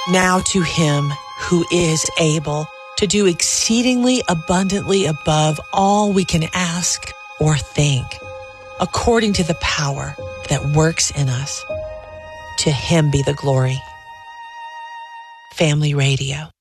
Now to him who is able to do exceedingly abundantly above all we can ask or think, according to the power that works in us. To him be the glory. Family Radio.